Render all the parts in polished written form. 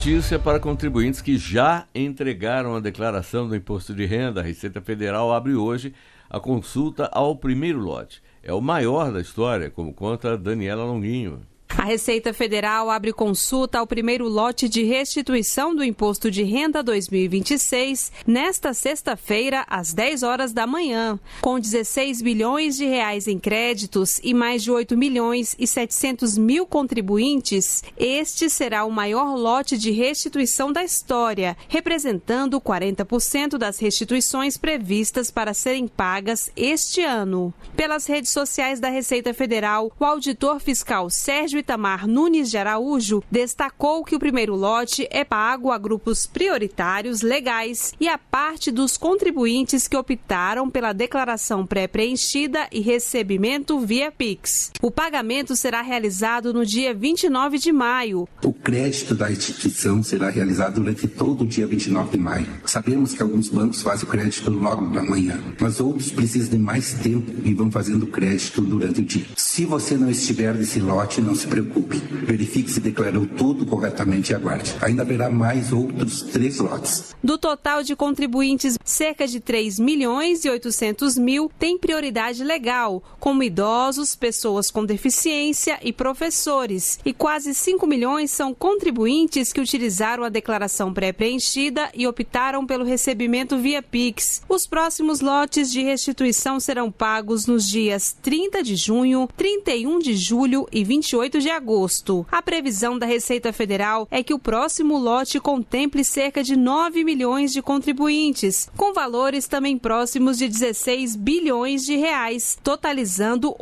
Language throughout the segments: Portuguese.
Notícia para contribuintes que já entregaram a declaração do Imposto de Renda. A Receita Federal abre hoje a consulta ao primeiro lote. É o maior da história, como conta Daniela Longuinho. A Receita Federal abre consulta ao primeiro lote de restituição do Imposto de Renda 2026 nesta sexta-feira, às 10 horas da manhã. Com 16 bilhões de reais em créditos e mais de 8 milhões e 700 mil contribuintes, este será o maior lote de restituição da história, representando 40% das restituições previstas para serem pagas este ano. Pelas redes sociais da Receita Federal, o auditor fiscal Sérgio Itamar Nunes de Araújo destacou que o primeiro lote é pago a grupos prioritários legais e a parte dos contribuintes que optaram pela declaração pré-preenchida e recebimento via Pix. O pagamento será realizado no dia 29 de maio. O crédito da instituição será realizado durante todo o dia 29 de maio. Sabemos que alguns bancos fazem o crédito logo na manhã, mas outros precisam de mais tempo e vão fazendo o crédito durante o dia. Se você não estiver nesse lote, não se preocupe. Verifique se declarou tudo corretamente e aguarde. Ainda haverá mais outros 3 lotes. Do total de contribuintes, cerca de 3 milhões e 800 mil têm prioridade legal, como idosos, pessoas com deficiência e professores. E quase 5 milhões são contribuintes que utilizaram a declaração pré-preenchida e optaram pelo recebimento via Pix. Os próximos lotes de restituição serão pagos nos dias 30 de junho, 31 de julho e 28 de agosto. A previsão da Receita Federal é que o próximo lote contemple cerca de 9 milhões de contribuintes, com valores também próximos de 16 bilhões de reais, totalizando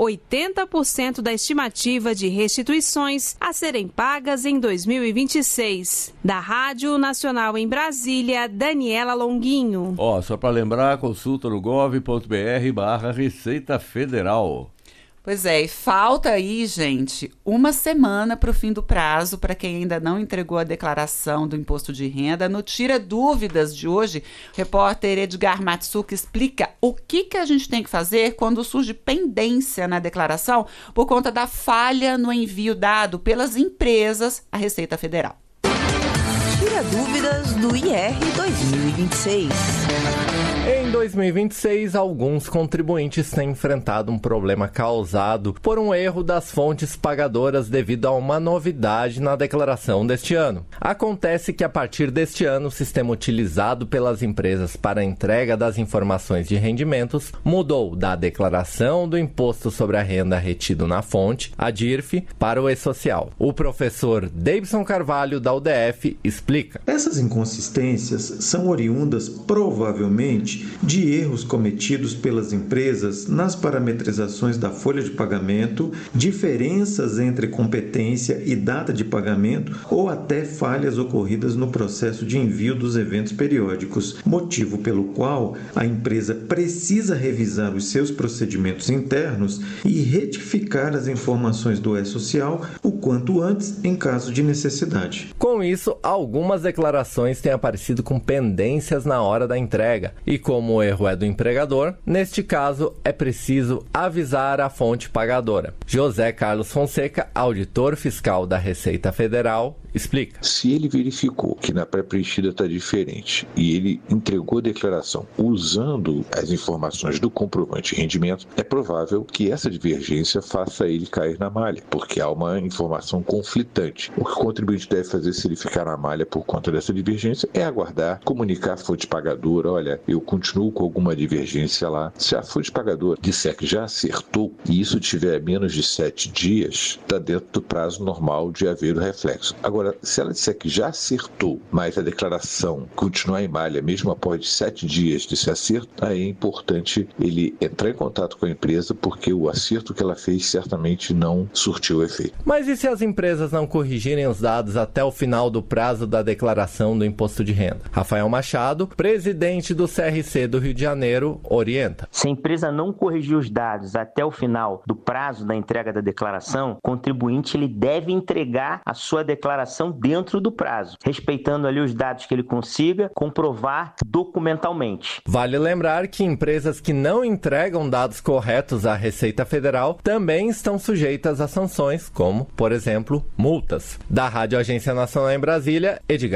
80% da estimativa de restituições a serem pagas em 2026. Da Rádio Nacional em Brasília, Daniela Longuinho. Só para lembrar, consulta no gov.br/Receita Federal. Pois é, e falta aí, gente, uma semana para o fim do prazo para quem ainda não entregou a declaração do Imposto de Renda. No Tira Dúvidas de hoje, o repórter Edgar Matsuka explica o que a gente tem que fazer quando surge pendência na declaração por conta da falha no envio dado pelas empresas à Receita Federal. Tira Dúvidas do IR 2026. Em 2026, alguns contribuintes têm enfrentado um problema causado por um erro das fontes pagadoras devido a uma novidade na declaração deste ano. Acontece que, a partir deste ano, o sistema utilizado pelas empresas para a entrega das informações de rendimentos mudou da declaração do Imposto sobre a Renda retido na fonte, a DIRF, para o E-Social. O professor Davidson Carvalho, da UDF, explica. Essas inconsistências são oriundas, provavelmente, de erros cometidos pelas empresas nas parametrizações da folha de pagamento, diferenças entre competência e data de pagamento ou até falhas ocorridas no processo de envio dos eventos periódicos, motivo pelo qual a empresa precisa revisar os seus procedimentos internos e retificar as informações do E-Social o quanto antes, em caso de necessidade. Com isso, algumas declarações têm aparecido com pendências na hora da entrega e, como o erro é do empregador, neste caso é preciso avisar a fonte pagadora. José Carlos Fonseca, auditor fiscal da Receita Federal, explica. Se ele verificou que na pré-preenchida está diferente e ele entregou a declaração usando as informações do comprovante de rendimento, é provável que essa divergência faça ele cair na malha, porque há uma informação conflitante. O que o contribuinte deve fazer se ele ficar na malha por conta dessa divergência é aguardar, comunicar a fonte pagadora, olha, eu continuo com alguma divergência lá. Se a fonte pagadora disser que já acertou e isso tiver menos de 7 dias, está dentro do prazo normal de haver o reflexo. Agora, se ela disser que já acertou, mas a declaração continuar em malha, mesmo após 7 dias desse acerto, aí é importante ele entrar em contato com a empresa, porque o acerto que ela fez certamente não surtiu efeito. Mas e se as empresas não corrigirem os dados até o final do prazo da declaração do Imposto de Renda? Rafael Machado, presidente do CRC do Rio de Janeiro, orienta. Se a empresa não corrigir os dados até o final do prazo da entrega da declaração, o contribuinte ele deve entregar a sua declaração dentro do prazo, respeitando ali os dados que ele consiga comprovar documentalmente. Vale lembrar que empresas que não entregam dados corretos à Receita Federal também estão sujeitas a sanções, como, por exemplo, multas. Da Rádio Agência Nacional em Brasília, Edgar